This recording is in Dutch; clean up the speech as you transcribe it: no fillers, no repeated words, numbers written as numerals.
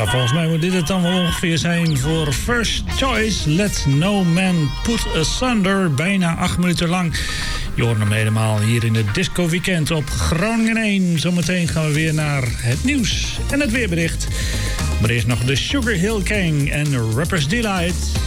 Ja, volgens mij moet dit het dan wel ongeveer zijn voor First Choice. Let No Man Put Asunder. Bijna 8 minuten lang. Je hoort hem helemaal hier in het Disco Weekend op Groningen 1. Zometeen gaan we weer naar het nieuws en het weerbericht. Maar eerst nog de Sugar Hill Gang en Rapper's Delight.